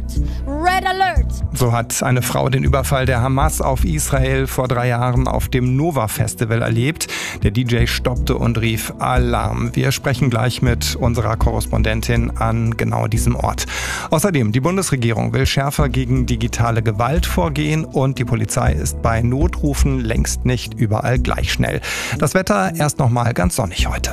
Red Alert! So hat eine Frau den Überfall der Hamas auf Israel vor 3 Jahren auf dem Nova-Festival erlebt. Der DJ stoppte und rief Alarm. Wir sprechen gleich mit unserer Korrespondentin an genau diesem Ort. Außerdem, die Bundesregierung will schärfer gegen digitale Gewalt vorgehen und die Polizei ist bei Notrufen längst nicht überall gleich schnell. Das Wetter erst noch mal ganz sonnig heute.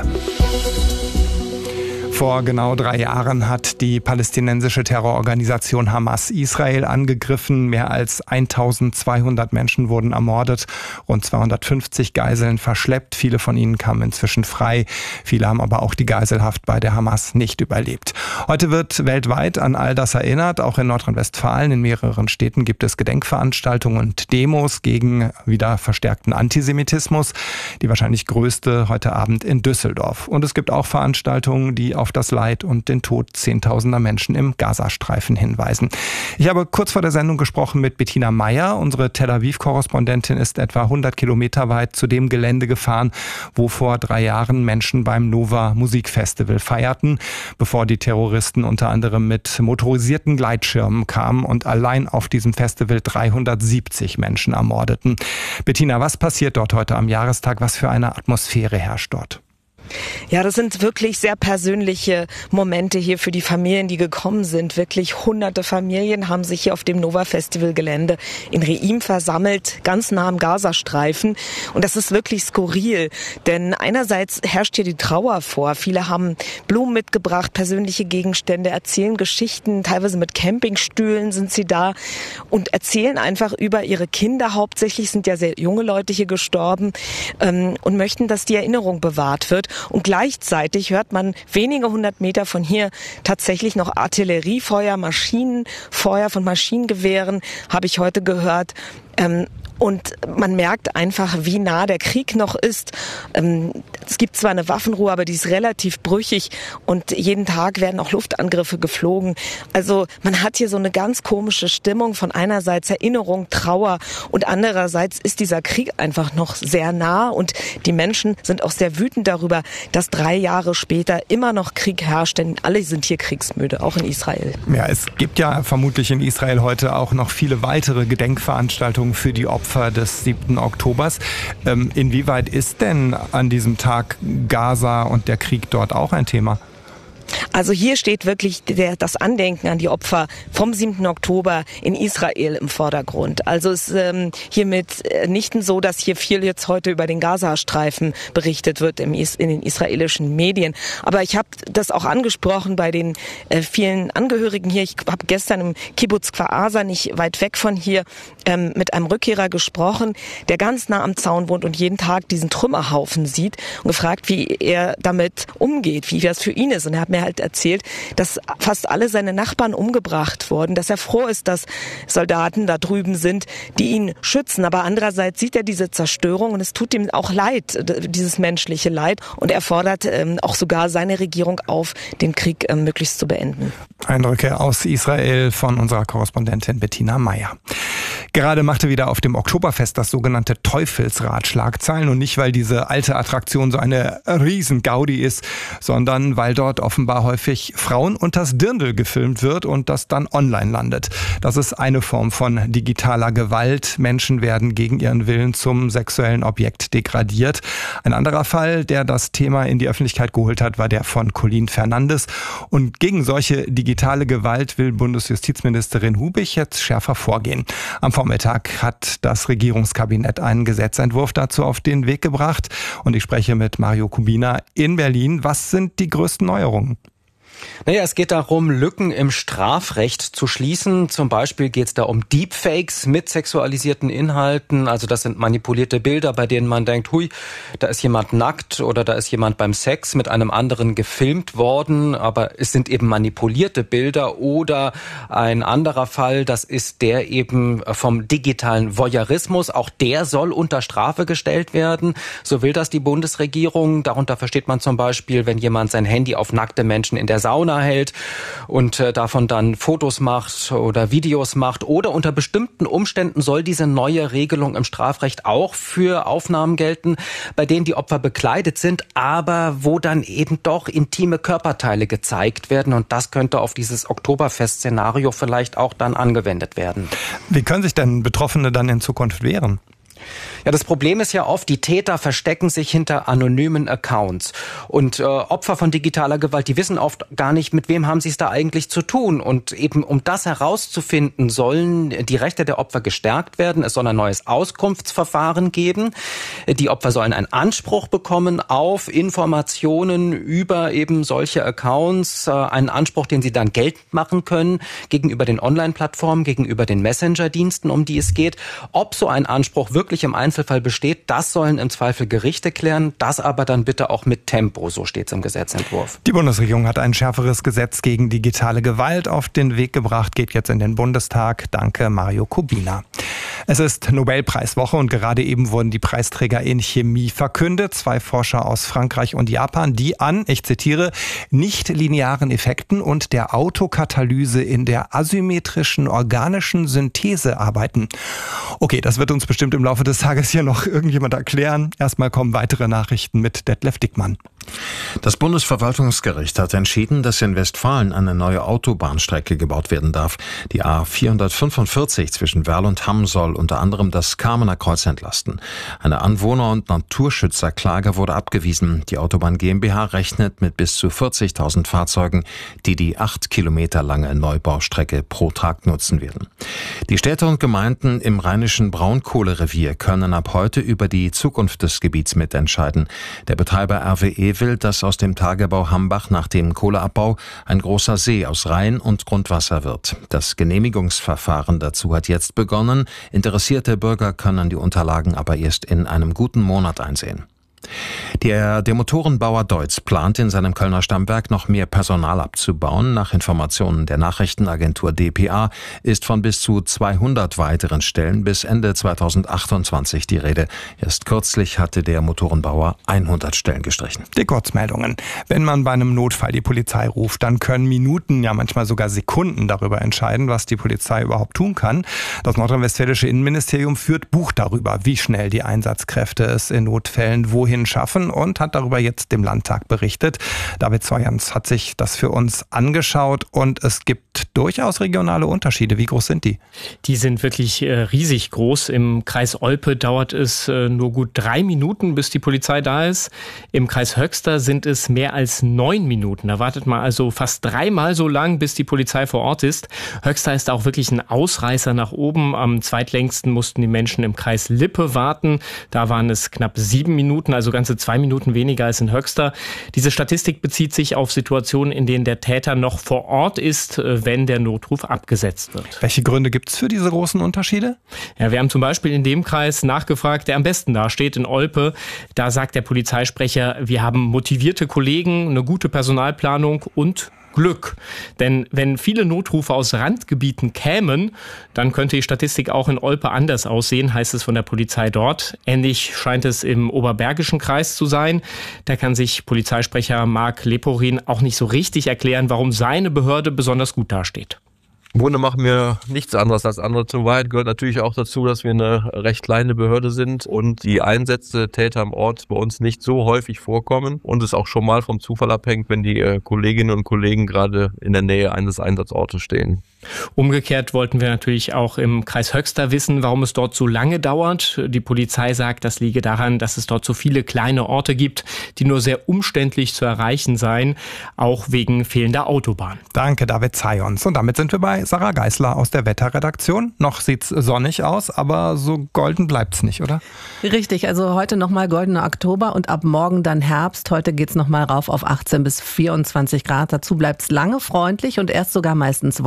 Vor genau 3 Jahren hat die palästinensische Terrororganisation Hamas Israel angegriffen. Mehr als 1200 Menschen wurden ermordet, rund 250 Geiseln verschleppt. Viele von ihnen kamen inzwischen frei. Viele haben aber auch die Geiselhaft bei der Hamas nicht überlebt. Heute wird weltweit an all das erinnert. Auch in Nordrhein-Westfalen, in mehreren Städten gibt es Gedenkveranstaltungen und Demos gegen wieder verstärkten Antisemitismus. Die wahrscheinlich größte heute Abend in Düsseldorf. Und es gibt auch Veranstaltungen, die auf das Leid und den Tod Zehntausender Menschen im Gazastreifen hinweisen. Ich habe kurz vor der Sendung gesprochen mit Bettina Meyer. Unsere Tel Aviv-Korrespondentin ist etwa 100 Kilometer weit zu dem Gelände gefahren, wo vor 3 Jahren Menschen beim Nova Musikfestival feierten, bevor die Terroristen unter anderem mit motorisierten Gleitschirmen kamen und allein auf diesem Festival 370 Menschen ermordeten. Bettina, was passiert dort heute am Jahrestag? Was für eine Atmosphäre herrscht dort? Ja, das sind wirklich sehr persönliche Momente hier für die Familien, die gekommen sind. Wirklich hunderte Familien haben sich hier auf dem Nova-Festival-Gelände in Reim versammelt, ganz nah am Gazastreifen. Und das ist wirklich skurril, denn einerseits herrscht hier die Trauer vor. Viele haben Blumen mitgebracht, persönliche Gegenstände, erzählen Geschichten, teilweise mit Campingstühlen sind sie da und erzählen einfach über ihre Kinder. Hauptsächlich sind ja sehr junge Leute hier gestorben und möchten, dass die Erinnerung bewahrt wird. Und gleichzeitig hört man wenige 100 Meter von hier tatsächlich noch Artilleriefeuer, Maschinenfeuer von Maschinengewehren, habe ich heute gehört. Und man merkt einfach, wie nah der Krieg noch ist. Es gibt zwar eine Waffenruhe, aber die ist relativ brüchig und jeden Tag werden auch Luftangriffe geflogen. Also man hat hier so eine ganz komische Stimmung von einerseits Erinnerung, Trauer und andererseits ist dieser Krieg einfach noch sehr nah und die Menschen sind auch sehr wütend darüber, dass 3 Jahre später immer noch Krieg herrscht, denn alle sind hier kriegsmüde, auch in Israel. Ja, es gibt ja vermutlich in Israel heute auch noch viele weitere Gedenkveranstaltungen für die Opfer des 7. Oktobers. Inwieweit ist denn an diesem Tag Gaza und der Krieg dort auch ein Thema? Also hier steht wirklich das Andenken an die Opfer vom 7. Oktober in Israel im Vordergrund. Also es ist hiermit nicht so, dass hier viel jetzt heute über den Gazastreifen berichtet wird in den israelischen Medien. Aber ich habe das auch angesprochen bei den vielen Angehörigen hier. Ich habe gestern im Kibbutz Kfar Aza, nicht weit weg von hier, mit einem Rückkehrer gesprochen, der ganz nah am Zaun wohnt und jeden Tag diesen Trümmerhaufen sieht und gefragt, wie er damit umgeht, wie das für ihn ist. Und er hat mir halt erzählt, dass fast alle seine Nachbarn umgebracht wurden, dass er froh ist, dass Soldaten da drüben sind, die ihn schützen. Aber andererseits sieht er diese Zerstörung und es tut ihm auch leid, dieses menschliche Leid. Und er fordert auch sogar seine Regierung auf, den Krieg möglichst zu beenden. Eindrücke aus Israel von unserer Korrespondentin Bettina Meyer. Gerade machte wieder auf dem Oktoberfest das sogenannte Teufelsrad Schlagzeilen und nicht, weil diese alte Attraktion so eine Riesen-Gaudi ist, sondern weil dort offenbar häufig Frauen unters Dirndl gefilmt wird und das dann online landet. Das ist eine Form von digitaler Gewalt. Menschen werden gegen ihren Willen zum sexuellen Objekt degradiert. Ein anderer Fall, der das Thema in die Öffentlichkeit geholt hat, war der von Colin Fernandes. Und gegen solche digitale Gewalt will Bundesjustizministerin Hubich jetzt schärfer vorgehen. Am Vormittag hat das Regierungskabinett einen Gesetzentwurf dazu auf den Weg gebracht. Und ich spreche mit Mario Kubina in Berlin. Was sind die größten Neuerungen? Naja, es geht darum, Lücken im Strafrecht zu schließen. Zum Beispiel geht es da um Deepfakes mit sexualisierten Inhalten. Also das sind manipulierte Bilder, bei denen man denkt, hui, da ist jemand nackt oder da ist jemand beim Sex mit einem anderen gefilmt worden. Aber es sind eben manipulierte Bilder. Oder ein anderer Fall, das ist der eben vom digitalen Voyeurismus. Auch der soll unter Strafe gestellt werden. So will das die Bundesregierung. Darunter versteht man zum Beispiel, wenn jemand sein Handy auf nackte Menschen in der Sauna hält und davon dann Fotos macht oder Videos macht. Oder unter bestimmten Umständen soll diese neue Regelung im Strafrecht auch für Aufnahmen gelten, bei denen die Opfer bekleidet sind, aber wo dann eben doch intime Körperteile gezeigt werden. Und das könnte auf dieses Oktoberfest-Szenario vielleicht auch dann angewendet werden. Wie können sich denn Betroffene dann in Zukunft wehren? Ja, das Problem ist ja oft, die Täter verstecken sich hinter anonymen Accounts. Und Opfer von digitaler Gewalt, die wissen oft gar nicht, mit wem haben sie es da eigentlich zu tun. Und eben um das herauszufinden, sollen die Rechte der Opfer gestärkt werden. Es soll ein neues Auskunftsverfahren geben. Die Opfer sollen einen Anspruch bekommen auf Informationen über eben solche Accounts. Einen Anspruch, den sie dann geltend machen können gegenüber den Online-Plattformen, gegenüber den Messenger-Diensten, um die es geht. Ob so ein Anspruch wirklich im Einzelfall besteht, das sollen im Zweifel Gerichte klären, das aber dann bitte auch mit Tempo, so steht es im Gesetzentwurf. Die Bundesregierung hat ein schärferes Gesetz gegen digitale Gewalt auf den Weg gebracht, geht jetzt in den Bundestag. Danke, Mario Kubina. Es ist Nobelpreiswoche und gerade eben wurden die Preisträger in Chemie verkündet. 2 Forscher aus Frankreich und Japan, die an, ich zitiere, nicht-linearen Effekten und der Autokatalyse in der asymmetrischen organischen Synthese arbeiten. Okay, das wird uns bestimmt im Laufe des Tages hier noch irgendjemand erklären. Erstmal kommen weitere Nachrichten mit Detlef Dickmann. Das Bundesverwaltungsgericht hat entschieden, dass in Westfalen eine neue Autobahnstrecke gebaut werden darf. Die A445 zwischen Werl und Hamm soll unter anderem das Kamener Kreuz entlasten. Eine Anwohner- und Naturschützerklage wurde abgewiesen. Die Autobahn GmbH rechnet mit bis zu 40.000 Fahrzeugen, die die 8 Kilometer lange Neubaustrecke pro Tag nutzen werden. Die Städte und Gemeinden im rheinischen Braunkohlerevier können ab heute über die Zukunft des Gebiets mitentscheiden. Der Betreiber RWE will, dass aus dem Tagebau Hambach nach dem Kohleabbau ein großer See aus Rhein- und Grundwasser wird. Das Genehmigungsverfahren dazu hat jetzt begonnen. Interessierte Bürger können die Unterlagen aber erst in einem guten Monat einsehen. Der Motorenbauer Deutz plant in seinem Kölner Stammwerk noch mehr Personal abzubauen. Nach Informationen der Nachrichtenagentur dpa ist von bis zu 200 weiteren Stellen bis Ende 2028 die Rede. Erst kürzlich hatte der Motorenbauer 100 Stellen gestrichen. Die Kurzmeldungen. Wenn man bei einem Notfall die Polizei ruft, dann können Minuten, ja manchmal sogar Sekunden darüber entscheiden, was die Polizei überhaupt tun kann. Das nordrhein-westfälische Innenministerium führt Buch darüber, wie schnell die Einsatzkräfte es in Notfällen wohin schaffen und hat darüber jetzt dem Landtag berichtet. David Zeuerns hat sich das für uns angeschaut und es gibt durchaus regionale Unterschiede. Wie groß sind die? Die sind wirklich riesig groß. Im Kreis Olpe dauert es nur gut 3 Minuten, bis die Polizei da ist. Im Kreis Höxter sind es mehr als 9 Minuten. Da wartet man also fast 3-mal so lang, bis die Polizei vor Ort ist. Höxter ist auch wirklich ein Ausreißer nach oben. Am zweitlängsten mussten die Menschen im Kreis Lippe warten. Da waren es knapp 7 Minuten, also ganze 2 Minuten weniger als in Höxter. Diese Statistik bezieht sich auf Situationen, in denen der Täter noch vor Ort ist, wenn der Notruf abgesetzt wird. Welche Gründe gibt es für diese großen Unterschiede? Ja, wir haben zum Beispiel in dem Kreis nachgefragt, der am besten dasteht, in Olpe. Da sagt der Polizeisprecher, wir haben motivierte Kollegen, eine gute Personalplanung und Glück. Denn wenn viele Notrufe aus Randgebieten kämen, dann könnte die Statistik auch in Olpe anders aussehen, heißt es von der Polizei dort. Ähnlich scheint es im Oberbergischen Kreis zu sein. Da kann sich Polizeisprecher Marc Leporin auch nicht so richtig erklären, warum seine Behörde besonders gut dasteht. Im Grunde machen wir nichts anderes als andere. Zur Wahrheit gehört natürlich auch dazu, dass wir eine recht kleine Behörde sind und die Einsätze Täter am Ort bei uns nicht so häufig vorkommen und es auch schon mal vom Zufall abhängt, wenn die Kolleginnen und Kollegen gerade in der Nähe eines Einsatzortes stehen. Umgekehrt wollten wir natürlich auch im Kreis Höxter wissen, warum es dort so lange dauert. Die Polizei sagt, das liege daran, dass es dort so viele kleine Orte gibt, die nur sehr umständlich zu erreichen seien, auch wegen fehlender Autobahn. Danke, David Zeuerns. Und damit sind wir bei Sarah Geisler aus der Wetterredaktion. Noch sieht's sonnig aus, aber so golden bleibt's nicht, oder? Richtig, also heute nochmal goldener Oktober und ab morgen dann Herbst. Heute geht's nochmal rauf auf 18 bis 24 Grad. Dazu bleibt's lange freundlich und erst sogar meistens wolkenlos.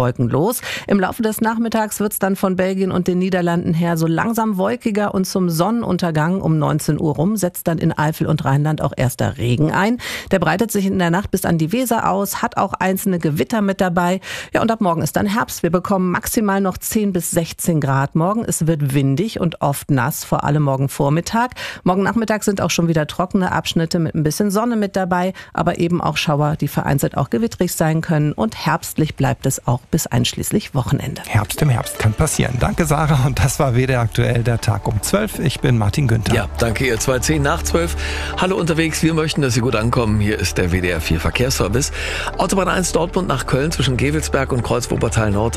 los. Im Laufe des Nachmittags wird es dann von Belgien und den Niederlanden her so langsam wolkiger und zum Sonnenuntergang um 19 Uhr rum setzt dann in Eifel und Rheinland auch erster Regen ein. Der breitet sich in der Nacht bis an die Weser aus, hat auch einzelne Gewitter mit dabei. Ja, und ab morgen ist dann Herbst. Wir bekommen maximal noch 10 bis 16 Grad morgen. Es wird windig und oft nass, vor allem morgen Vormittag. Morgen Nachmittag sind auch schon wieder trockene Abschnitte mit ein bisschen Sonne mit dabei, aber eben auch Schauer, die vereinzelt auch gewittrig sein können. Und herbstlich bleibt es auch bis einschließlich Wochenende. Herbst im Herbst kann passieren. Danke, Sarah. Und das war WDR aktuell, der Tag um 12. Ich bin Martin Günther. Ja, danke ihr 2:10 nach 12. Hallo unterwegs. Wir möchten, dass Sie gut ankommen. Hier ist der WDR 4 Verkehrsservice. Autobahn 1 Dortmund nach Köln zwischen Gevelsberg und Kreuz Wuppertal Nord